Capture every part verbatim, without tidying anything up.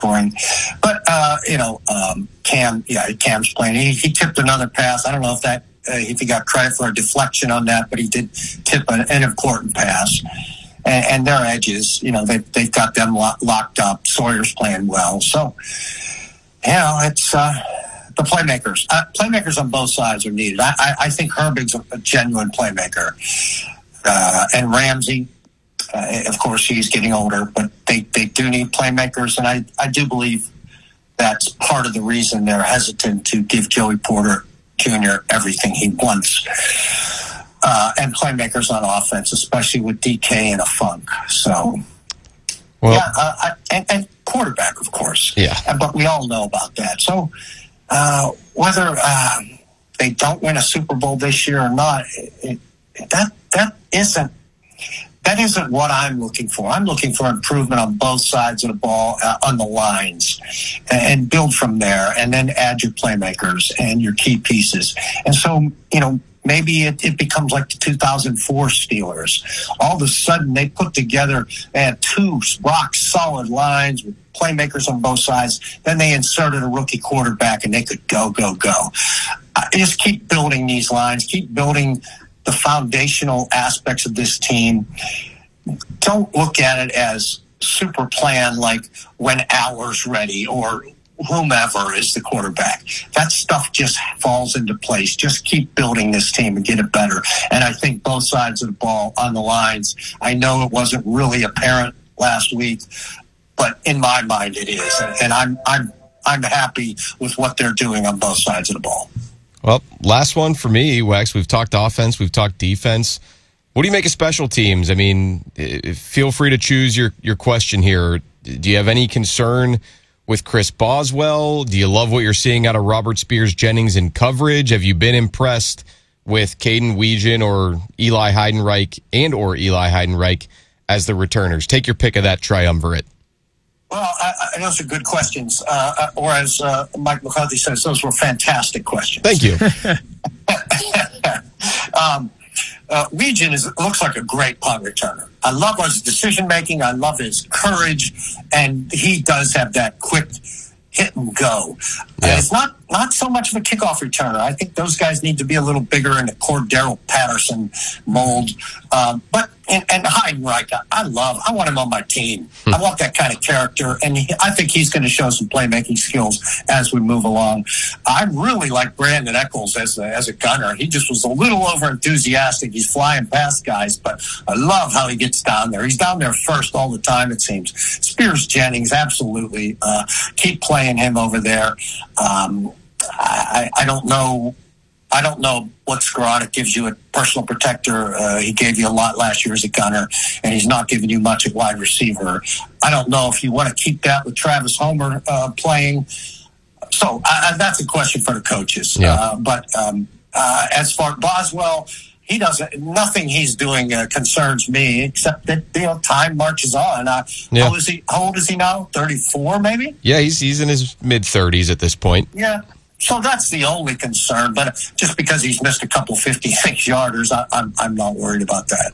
scoring. But, uh, you know, um, Cam, yeah, Cam's playing. He, he tipped another pass. I don't know if that, uh, if he got credit for a deflection on that, but he did tip an, an important pass. And, and their edges, you know, they, they've got them lo- locked up. Sawyer's playing well. So, you know, it's uh, the playmakers. Uh, playmakers on both sides are needed. I, I, I think Herbig's a, a genuine playmaker. Uh, and Ramsey, uh, of course, he's getting older, but they, they do need playmakers. And I, I do believe that's part of the reason they're hesitant to give Joey Porter Junior everything he wants. Uh, and playmakers on offense, especially with D K and a Funk. So, well, yeah, uh, I, and, and quarterback, of course. Yeah. But we all know about that. So, uh, whether uh, they don't win a Super Bowl this year or not, it, it, that that isn't that isn't what I'm looking for. I'm looking for improvement on both sides of the ball, uh, on the lines, and, and build from there, and then add your playmakers and your key pieces. And so, you know, maybe it, it becomes like the two thousand four Steelers. All of a sudden, they put together, they had two rock-solid lines with playmakers on both sides. Then they inserted a rookie quarterback, and they could go, go, go. Uh, just keep building these lines. Keep building the foundational aspects of this team. Don't look at it as super plan like when Aller's ready or whomever is the quarterback. That stuff just falls into place. Just keep building this team and get it better. And I think both sides of the ball on the lines, I know it wasn't really apparent last week, but in my mind it is. And I'm I'm I'm happy with what they're doing on both sides of the ball. Well, last one for me, Wex. We've talked offense, we've talked defense. What do you make of special teams? I mean, feel free to choose your, your question here. Do you have any concern with Chris Boswell? Do you love what you're seeing out of Robert Spears-Jennings in coverage? Have you been impressed with Caden Weegan or Eli Heidenreich and or Eli Heidenreich as the returners? Take your pick of that triumvirate. Well, I, I, those are good questions. Uh, or as uh, Mike McCarthy says, those were fantastic questions. Thank you. um, uh, Weegan is, looks like a great punt returner. I love his decision-making. I love his courage. And he does have that quick hit and go. Yeah. Uh, it's not, not so much of a kickoff returner. I think those guys need to be a little bigger in the Cordero Patterson mold. Um, but and, and Heidenreich, I love. I want him on my team. Hmm. I want that kind of character, and he, I think he's going to show some playmaking skills as we move along. I really like Brandon Echols as a, as a gunner. He just was a little over enthusiastic. He's flying past guys, but I love how he gets down there. He's down there first all the time, it seems. Spears-Jennings, absolutely. Uh, keep playing him over there. Um, I, I don't know. I don't know what Skowronek gives you at personal protector. Uh, he gave you a lot last year as a gunner, and he's not giving you much at wide receiver. I don't know if you want to keep that with Travis Homer uh, playing. So uh, that's a question for the coaches. Yeah. Uh, but um, uh, as far as Boswell, he doesn't. Nothing he's doing uh, concerns me, except that you know time marches on. Uh, yeah. How is he? How old is he now? thirty-four, maybe. Yeah, he's he's in his mid thirties at this point. Yeah. So that's the only concern, but just because he's missed a couple fifty-six yarders, I, I'm I'm not worried about that.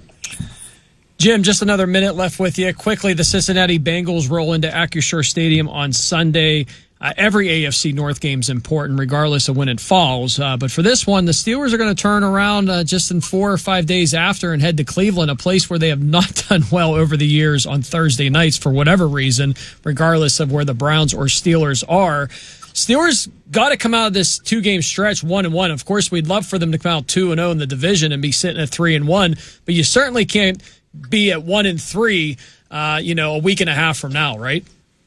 Jim, just another minute left with you. Quickly, the Cincinnati Bengals roll into Acrisure Stadium on Sunday. Uh, every A F C North game is important, regardless of when it falls. Uh, but for this one, the Steelers are going to turn around uh, just in four or five days after and head to Cleveland, a place where they have not done well over the years on Thursday nights for whatever reason, regardless of where the Browns or Steelers are. Steelers got to come out of this two-game stretch one and one. Of course, we'd love for them to come out two and zero in the division and be sitting at three and one, but you certainly can't be at one and three, uh, you know, a week and a half from now, right?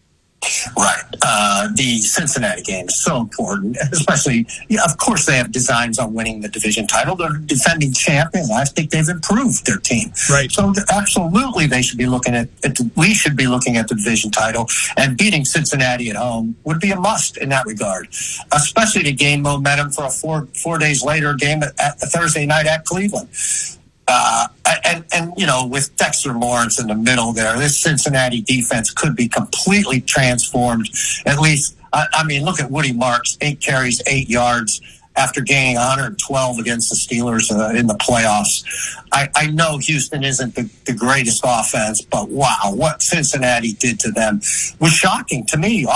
Right. Uh, the Cincinnati game is so important, especially, yeah, of course, they have designs on winning the division title. They're defending champion. I think they've improved their team. Right. So absolutely they should be looking at, at the, we should be looking at the division title, and beating Cincinnati at home would be a must in that regard, especially to gain momentum for a four, four days later game at, at Thursday night at Cleveland. Uh, and, and, you know, with Dexter Lawrence in the middle there, this Cincinnati defense could be completely transformed. At least, I, I mean, look at Woody Marks, eight carries, eight yards after gaining one hundred twelve against the Steelers uh, in the playoffs. I, I know Houston isn't the, the greatest offense, but wow, what Cincinnati did to them was shocking to me.